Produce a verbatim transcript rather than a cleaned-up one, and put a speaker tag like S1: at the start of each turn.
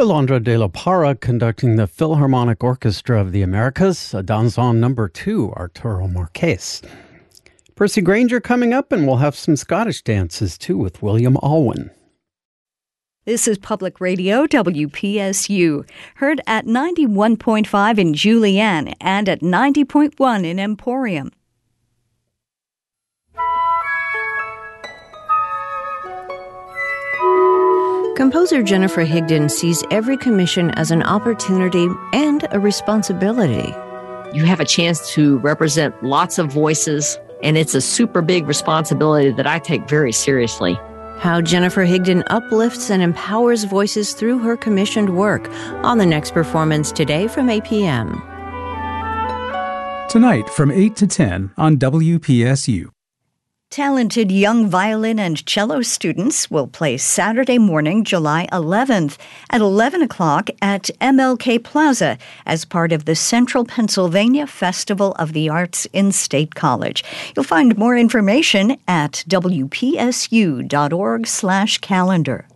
S1: Alondra de la Parra conducting the Philharmonic Orchestra of the Americas, a Danzon number two, Arturo Marquez. Percy Granger coming up, and we'll have some Scottish dances too with William Alwyn.
S2: This is Public Radio, W P S U, heard at ninety-one point five in Julian and at ninety point one in Emporium.
S3: Composer Jennifer Higdon sees every commission as an opportunity and a responsibility.
S4: You have a chance to represent lots of voices, and it's a super big responsibility that I take very seriously.
S3: How Jennifer Higdon uplifts and empowers voices through her commissioned work on the next performance today from eight p.m.
S5: Tonight from eight to ten on W P S U.
S2: Talented young violin and cello students will play Saturday morning, July eleventh at eleven o'clock at M L K Plaza as part of the Central Pennsylvania Festival of the Arts in State College. You'll find more information at W P S U dot org slash calendar.